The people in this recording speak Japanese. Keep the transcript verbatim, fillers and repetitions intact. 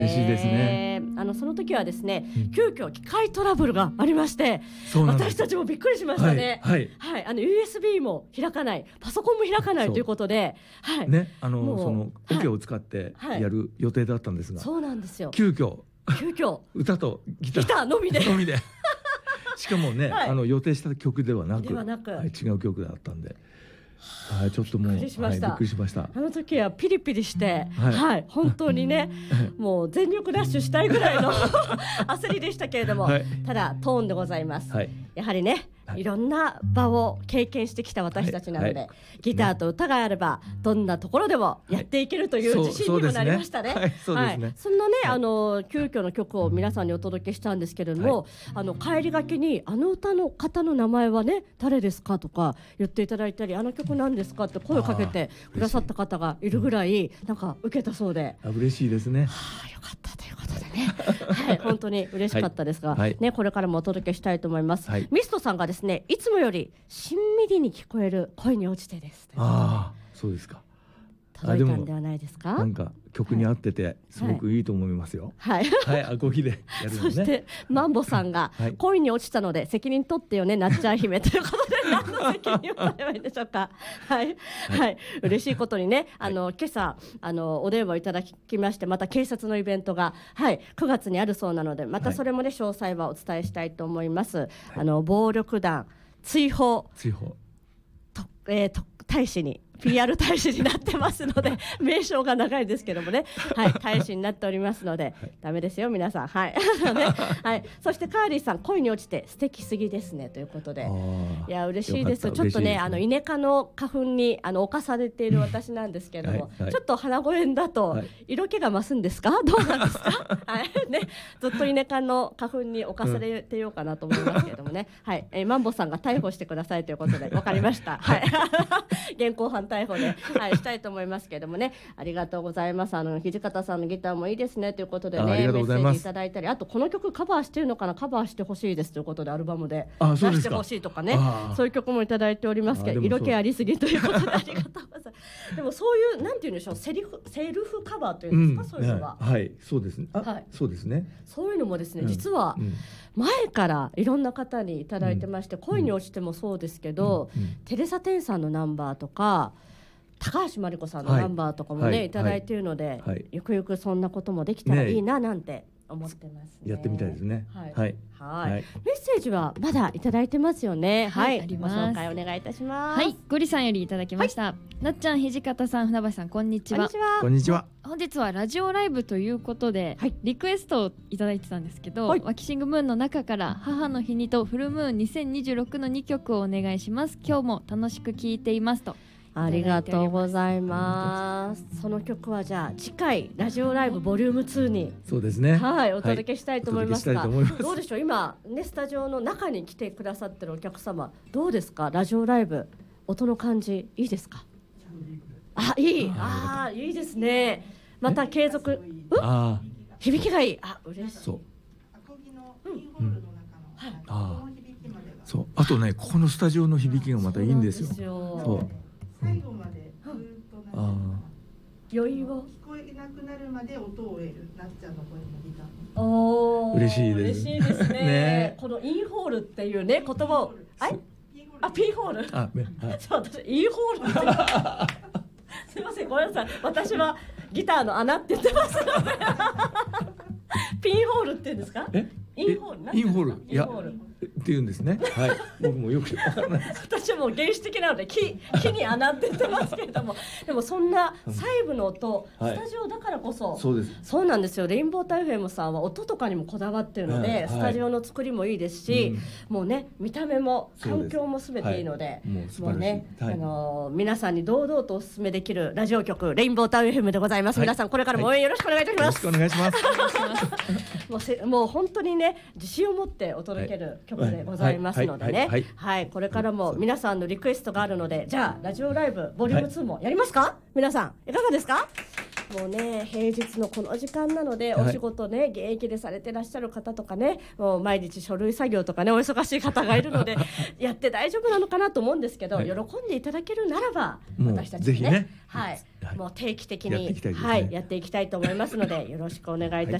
嬉しいですね。 えー、あのその時はですね、うん、急遽機械トラブルがありまして、私たちもびっくりしましたね。はいはいはい、あの ユーエスビー も開かない、パソコンも開かないということで、はいね、あのそのオケを使ってやる予定だったんですが、はいはい、 そうなんですよ。 急遽急遽歌とギター、 ギターのみでのみでしかもね、はい、あの予定した曲ではなく、 ではなく、 はい、違う曲だったんで。はい、ちょっともうびっくりしました、はい、びっくりしました。 あの時はピリピリして、はいはい、本当にねもう全力ダッシュしたいぐらいの焦りでしたけれども、はい、ただトーンでございます、はい、やはりね、はい、いろんな場を経験してきた私たちなので、はいはい、ギターと歌があれば、ね、どんなところでもやっていけるという自信にもなりましたね。そんなね、あの急遽の曲を皆さんにお届けしたんですけれども、はい、あの帰りがけにあの歌の方の名前はね誰ですかとか言っていただいたり、あの曲なんですかって声をかけてくださった方がいるぐらいなんか受けたそうで、 あ、嬉しいですね。 はあ、よかったということでねはい、本当に嬉しかったですが、はいね、これからもお届けしたいと思います、はい、ミストさんがですね、いつもよりしんみりに聞こえる声に落ちてですということで、 ああ、そうですか。 届いたんではないですか。 なんか曲に合っててすごくいいと思いますよ。はい、はい、アコギでやるのね。 そしてマンボさんが、はい、恋に落ちたので責任取ってよねなっちゃん姫ということで何の責任を取ればいいんでしょうか。はい、はいはい、嬉しいことにね、あの、はい、今朝あのお電話いただきまして、また警察のイベントが、はい、くがつにあるそうなので、またそれもね、はい、詳細はお伝えしたいと思います、はい、あの暴力団追放追放と、えー、と大使にピーアール 大使になってますので名称が長いですけどもね、はい、大使になっておりますので、はい、ダメですよ皆さん、はいね、はい、そしてカーリーさん、恋に落ちて素敵すぎですねということで、いや嬉しいです。ちょっと ね, ねあのイネ科の花粉にあの侵されている私なんですけれども、はいはい、ちょっと鼻声だと色気が増すんですか、どうなんですかはいね、ずっとイネ科の花粉に侵されてようかなと思いますけれどもね、うん、はい、えー、マンボさんが逮捕してくださいということで分かりました、はい、現行犯逮捕で、はい、したいと思いますけれどもね、ありがとうございます。あの土方さんのギターもいいですねということでね、メッセージいただいたり、あとこの曲カバーしてるのかな、カバーしてほしいですということでアルバムで出してほしいとかね、そういう曲もいただいておりますけど、色気ありすぎということでありがとうございますでもそういうなんていうんでしょう、セリフセルフカバーというんですか、うん、そういうのは、 はい、そうですね、あ、はい、そうですね、 そういうのもですね、実は前からいろんな方にいただいてまして、うん、恋に落ちてもそうですけど、うんうん、テレサ・テンさんのナンバーとか高橋真理子さんのナンバーとかもね、はい、いただいているので、はい、ゆくゆくそんなこともできたらいいななんて思ってますね。 やってみたいですね。はい、はいはい、メッセージはまだいただいてますよね。はい、はい、ご紹介お願いいたします。 はい、ゴリさんよりいただきました、はい、なっちゃん、土方さん、船橋さん、こんにちは。 こんにちは。 本日はラジオライブということで、はい、リクエストをいただいてたんですけど、はい、ワキシングムーンの中から母の日にとフルムーンにせんにじゅうろくのにきょくをお願いします。今日も楽しく聴いていますと。 ありがとうございます。その曲はじゃあ次回ラジオライブボリュームツーに、 そうですね、 はい、お届けしたいと思いますが、 はい、 どうでしょう、今ねスタジオの中に来てくださってるお客様どうですか、ラジオライブ音の感じいいですか。あ、いい、ああ、いいですね。また継続、あ、響きがいい、あ、嬉しい。そう、 うん、あ、そう、あとね、ここのスタジオの響きがまたいいんですよ。そう、 最後までずっとなんか余韻を聞こえなくなるまで音を得るなっちゃんの声のギター。 おー、 嬉しいです。 嬉しいですね。ね、このインホールっていうね言葉を、あ、あ、ピーホール。あ、はい、そう、私インホールすいません、ごめんなさい。私はギターの穴って言ってますのでピンホールって言うんですか。え、インホール、 インホール、いやって言うんですね。はい、僕もよくわからない。 私はもう原始的なので木木に穴って言ってますけれども、でもそんな細部の音、うん、スタジオだからこそ、はい、そうです。そうなんですよ。レインボータイフエムさんは音とかにもこだわってるので、はい、スタジオの作りもいいですし、うん、もうね見た目も環境もすべていいので、はい、もう, もうね、はい、あのー、皆さんに堂々とお勧めできるラジオ局レインボータイフエムでございます。はい、皆さんこれからも応援よろしくお願いいたします。 はい、よろしくお願いしますもうせもう本当にね自信を持ってお届ける曲でございますのでね、はいはいはいはい、これからも皆さんのリクエストがあるので、じゃあラジオライブボリュームツーもやりますか、はい、皆さんいかがですか。もうね平日のこの時間なので、はい、お仕事ね現役でされてらっしゃる方とかね、もう毎日書類作業とかねお忙しい方がいるのでやって大丈夫なのかなと思うんですけど、はい、喜んでいただけるならば私たちね、ぜひね、はい、はもう定期的にやっていきたいですねはい、やっていきたいと思いますのでよろしくお願いいたします。